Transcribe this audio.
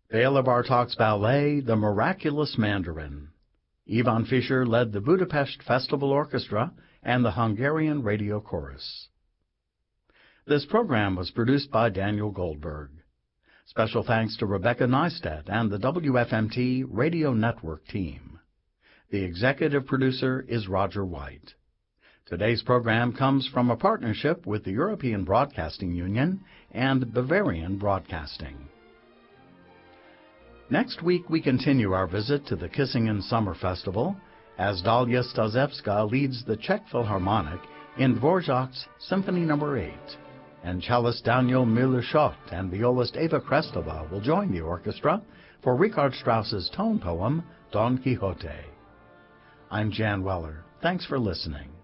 Bela Bartok's ballet, The Miraculous Mandarin. Ivan Fischer led the Budapest Festival Orchestra and the Hungarian Radio Chorus. This program was produced by Daniel Goldberg. Special thanks to Rebecca Neistat and the WFMT Radio Network team. The executive producer is Roger White. Today's program comes from a partnership with the European Broadcasting Union and Bavarian Broadcasting. Next week we continue our visit to the Kissingen Summer Festival as Dalia Stazewska leads the Czech Philharmonic in Dvorak's Symphony No. 8, and cellist Daniel Müller-Schott and violist Eva Krestova will join the orchestra for Richard Strauss's tone poem, Don Quixote. I'm Jan Weller. Thanks for listening.